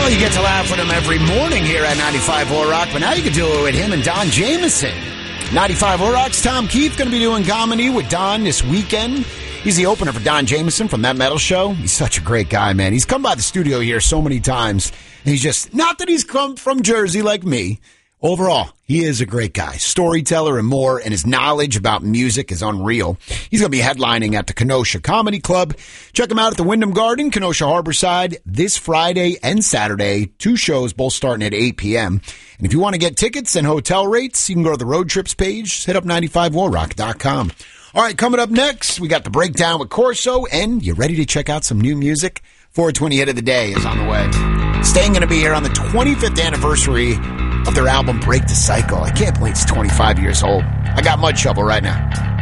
Well, you get to laugh with him every morning here at 95 War Rock, but now you can do it with him and Don Jamieson. 95 War Rock's Tom Keefe going to be doing comedy with Don this weekend. He's the opener for Don Jamieson from That Metal Show. He's such a great guy, man. He's come by the studio here so many times. And he's just, not that he's come from Jersey like me. Overall, he is a great guy, storyteller and more, and his knowledge about music is unreal. He's going to be headlining at the Kenosha Comedy Club. Check him out at the Wyndham Garden, Kenosha Harborside, this Friday and Saturday. 2 shows, both starting at 8 p.m. And if you want to get tickets and hotel rates, you can go to the road trips page. Hit up 95warrock.com. All right, coming up next, we got the breakdown with Corso, and you ready to check out some new music? 420 Hit of the Day is on the way. Staying going to be here on the 25th anniversary of their album Break the Cycle. I can't believe it's 25 years old. I got Mud Shovel right now.